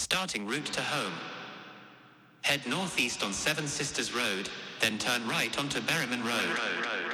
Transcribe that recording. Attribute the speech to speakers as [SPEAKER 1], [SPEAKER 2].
[SPEAKER 1] Starting route to home. Head northeast on Seven Sisters Road, then turn right onto Berryman Road.